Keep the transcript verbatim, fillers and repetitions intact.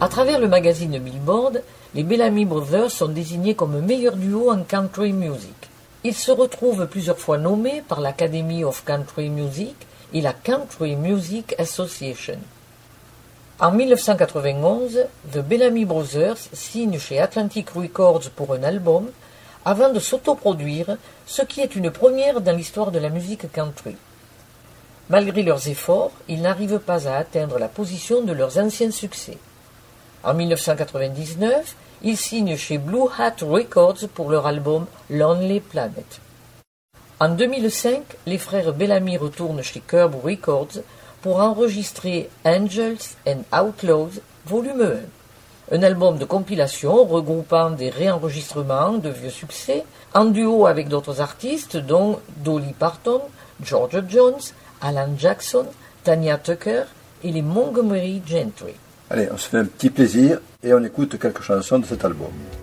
À travers le magazine Billboard, les Bellamy Brothers sont désignés comme meilleur duo en country music. Ils se retrouvent plusieurs fois nommés par l'Academy of Country Music et la Country Music Association. En mille neuf cent quatre-vingt-onze, The Bellamy Brothers signent chez Atlantic Records pour un album avant de s'autoproduire, ce qui est une première dans l'histoire de la musique country. Malgré leurs efforts, ils n'arrivent pas à atteindre la position de leurs anciens succès. En mille neuf cent quatre-vingt-dix-neuf, ils signent chez Blue Hat Records pour leur album Lonely Planet. En deux mille cinq, les frères Bellamy retournent chez Curb Records pour enregistrer Angels and Outlaws Volume un, un album de compilation regroupant des réenregistrements de vieux succès, en duo avec d'autres artistes dont Dolly Parton, Georgia Jones, Alan Jackson, Tanya Tucker et les Montgomery Gentry. Allez, on se fait un petit plaisir et on écoute quelques chansons de cet album.